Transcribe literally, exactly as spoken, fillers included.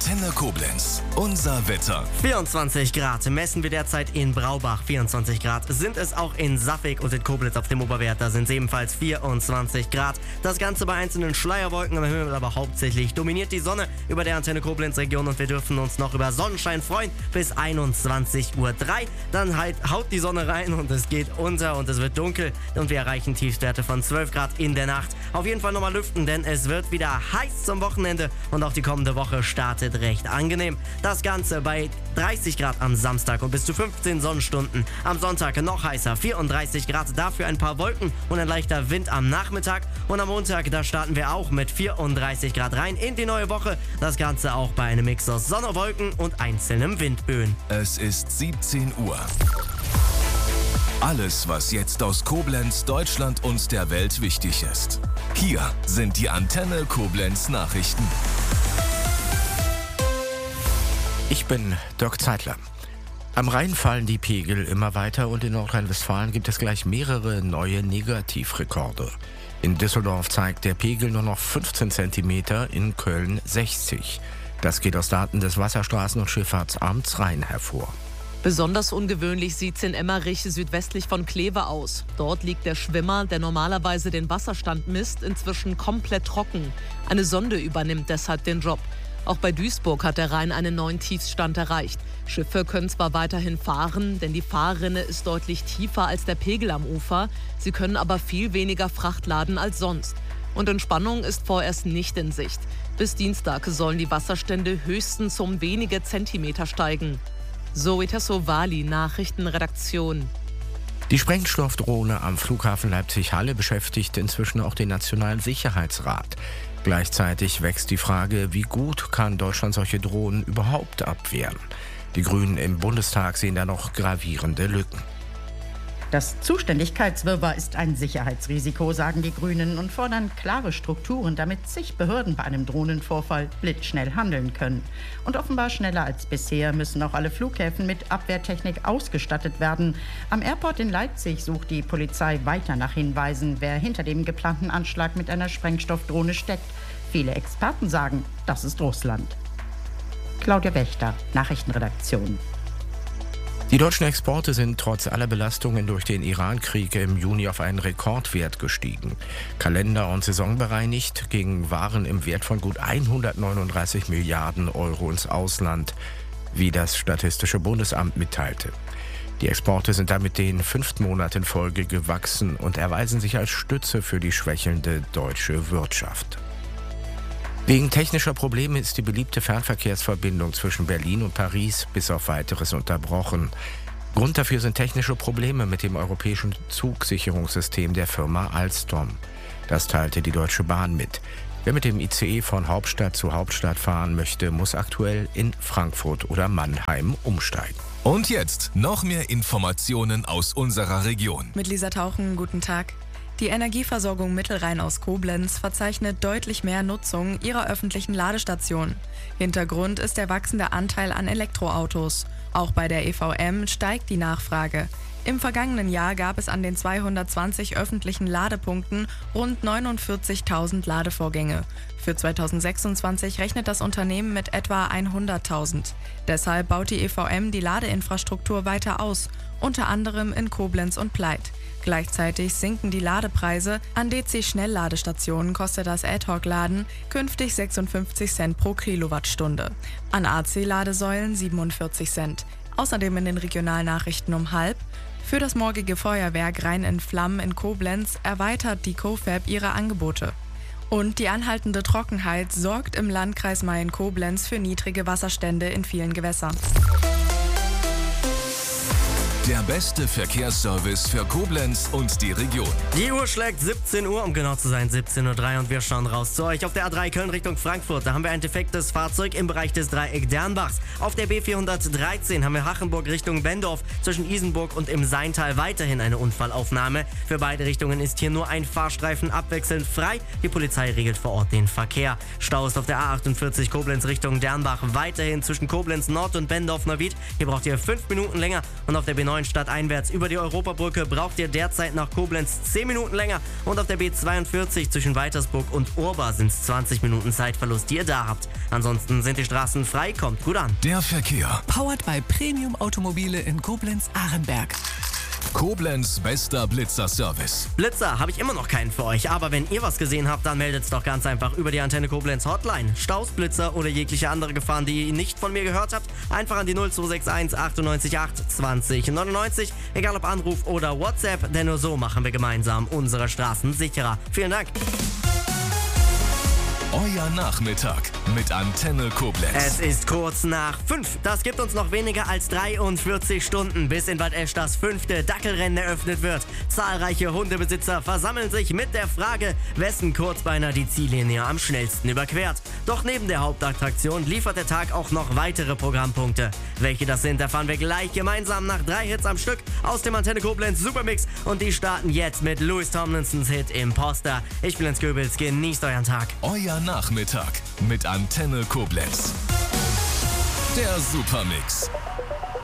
Antenne Koblenz. Unser Wetter. vierundzwanzig Grad messen wir derzeit in Braubach. vierundzwanzig Grad sind es auch in Saffig und in Koblenz auf dem Oberwert. Da sind es ebenfalls vierundzwanzig Grad. Das Ganze bei einzelnen Schleierwolken am Himmel, aber hauptsächlich dominiert die Sonne über der Antenne Koblenz Region und wir dürfen uns noch über Sonnenschein freuen bis einundzwanzig Uhr drei. Dann halt haut die Sonne rein und es geht unter und es wird dunkel und wir erreichen Tiefstwerte von zwölf Grad in der Nacht. Auf jeden Fall nochmal lüften, denn es wird wieder heiß zum Wochenende und auch die kommende Woche startet recht angenehm. Das Ganze bei dreißig Grad am Samstag und bis zu fünfzehn Sonnenstunden. Am Sonntag noch heißer, vierunddreißig Grad, dafür ein paar Wolken und ein leichter Wind am Nachmittag. Und am Montag, da starten wir auch mit vierunddreißig Grad rein in die neue Woche. Das Ganze auch bei einem Mix aus Sonne, Wolken und einzelnen Windböen. Es ist siebzehn Uhr. Alles, was jetzt aus Koblenz, Deutschland und der Welt wichtig ist. Hier sind die Antenne Koblenz Nachrichten. Ich bin Dirk Zeitler. Am Rhein fallen die Pegel immer weiter und in Nordrhein-Westfalen gibt es gleich mehrere neue Negativrekorde. In Düsseldorf zeigt der Pegel nur noch fünfzehn Zentimeter, in Köln sechzig. Das geht aus Daten des Wasserstraßen- und Schifffahrtsamts Rhein hervor. Besonders ungewöhnlich sieht's in Emmerich südwestlich von Kleve aus. Dort liegt der Schwimmer, der normalerweise den Wasserstand misst, inzwischen komplett trocken. Eine Sonde übernimmt deshalb den Job. Auch bei Duisburg hat der Rhein einen neuen Tiefstand erreicht. Schiffe können zwar weiterhin fahren, denn die Fahrrinne ist deutlich tiefer als der Pegel am Ufer. Sie können aber viel weniger Fracht laden als sonst. Und Entspannung ist vorerst nicht in Sicht. Bis Dienstag sollen die Wasserstände höchstens um wenige Zentimeter steigen. Zoe Tassovali, Nachrichtenredaktion. Die Sprengstoffdrohne am Flughafen Leipzig-Halle beschäftigt inzwischen auch den Nationalen Sicherheitsrat. Gleichzeitig wächst die Frage, wie gut kann Deutschland solche Drohnen überhaupt abwehren? Die Grünen im Bundestag sehen da noch gravierende Lücken. Das Zuständigkeitswirrwarr ist ein Sicherheitsrisiko, sagen die Grünen und fordern klare Strukturen, damit zig Behörden bei einem Drohnenvorfall blitzschnell handeln können. Und offenbar schneller als bisher müssen auch alle Flughäfen mit Abwehrtechnik ausgestattet werden. Am Airport in Leipzig sucht die Polizei weiter nach Hinweisen, wer hinter dem geplanten Anschlag mit einer Sprengstoffdrohne steckt. Viele Experten sagen, das ist Russland. Claudia Wächter, Nachrichtenredaktion. Die deutschen Exporte sind trotz aller Belastungen durch den Iran-Krieg im Juni auf einen Rekordwert gestiegen. Kalender- und saisonbereinigt gingen Waren im Wert von gut hundertneununddreißig Milliarden Euro ins Ausland, wie das Statistische Bundesamt mitteilte. Die Exporte sind damit den fünften Monat in Folge gewachsen und erweisen sich als Stütze für die schwächelnde deutsche Wirtschaft. Wegen technischer Probleme ist die beliebte Fernverkehrsverbindung zwischen Berlin und Paris bis auf Weiteres unterbrochen. Grund dafür sind technische Probleme mit dem europäischen Zugsicherungssystem der Firma Alstom. Das teilte die Deutsche Bahn mit. Wer mit dem I C E von Hauptstadt zu Hauptstadt fahren möchte, muss aktuell in Frankfurt oder Mannheim umsteigen. Und jetzt noch mehr Informationen aus unserer Region. Mit Lisa Tauchen, guten Tag. Die Energieversorgung Mittelrhein aus Koblenz verzeichnet deutlich mehr Nutzung ihrer öffentlichen Ladestationen. Hintergrund ist der wachsende Anteil an Elektroautos. Auch bei der E V M steigt die Nachfrage. Im vergangenen Jahr gab es an den zweihundertzwanzig öffentlichen Ladepunkten rund neunundvierzigtausend Ladevorgänge. Für zweitausendsechsundzwanzig rechnet das Unternehmen mit etwa hunderttausend. Deshalb baut die E V M die Ladeinfrastruktur weiter aus, unter anderem in Koblenz und Pleit. Gleichzeitig sinken die Ladepreise. An D C-Schnellladestationen kostet das Ad-Hoc-Laden künftig sechsundfünfzig Cent pro Kilowattstunde. An A C-Ladesäulen siebenundvierzig Cent. Außerdem in den Regionalnachrichten um halb. Für das morgige Feuerwerk Rhein in Flammen in Koblenz erweitert die CoFab ihre Angebote. Und die anhaltende Trockenheit sorgt im Landkreis Mayen-Koblenz für niedrige Wasserstände in vielen Gewässern. Der beste Verkehrsservice für Koblenz und die Region. Die Uhr schlägt siebzehn Uhr, um genau zu sein, siebzehn Uhr drei und wir schauen raus zu euch. Auf der A drei Köln Richtung Frankfurt, da haben wir ein defektes Fahrzeug im Bereich des Dreieck Dernbachs. Auf der B vierhundertdreizehn haben wir Hachenburg Richtung Bendorf, zwischen Isenburg und im Seintal weiterhin eine Unfallaufnahme. Für beide Richtungen ist hier nur ein Fahrstreifen abwechselnd frei. Die Polizei regelt vor Ort den Verkehr. Stau ist auf der A achtundvierzig Koblenz Richtung Dernbach weiterhin zwischen Koblenz Nord und Bendorf Neuwied. Hier braucht ihr fünf Minuten länger und auf der B Neuenstadt einwärts über die Europabrücke braucht ihr derzeit nach Koblenz zehn Minuten länger und auf der B zweiundvierzig zwischen Weitersburg und Urba sind es zwanzig Minuten Zeitverlust, die ihr da habt. Ansonsten sind die Straßen frei, kommt gut an. Der Verkehr. Powered by Premium Automobile in Koblenz-Ahrenberg. Koblenz bester Blitzer-Service. Blitzer habe ich immer noch keinen für euch, aber wenn ihr was gesehen habt, dann meldet's doch ganz einfach über die Antenne Koblenz Hotline. Staus, Blitzer oder jegliche andere Gefahren, die ihr nicht von mir gehört habt, einfach an die null zwei sechs eins achtundneunzig acht zwanzig neunundneunzig, egal ob Anruf oder WhatsApp, denn nur so machen wir gemeinsam unsere Straßen sicherer. Vielen Dank. Euer Nachmittag mit Antenne Koblenz. Es ist kurz nach fünf. Das gibt uns noch weniger als dreiundvierzig Stunden, bis in Bad Esch das fünfte Dackelrennen eröffnet wird. Zahlreiche Hundebesitzer versammeln sich mit der Frage, wessen Kurzbeiner die Ziellinie am schnellsten überquert. Doch neben der Hauptattraktion liefert der Tag auch noch weitere Programmpunkte. Welche das sind, erfahren wir gleich gemeinsam nach drei Hits am Stück aus dem Antenne Koblenz Supermix. Und die starten jetzt mit Louis Tomlinsons Hit Imposter. Ich bin Jens Goebbels, genießt euren Tag. Euer Nachmittag mit Antenne Koblenz. Der Supermix.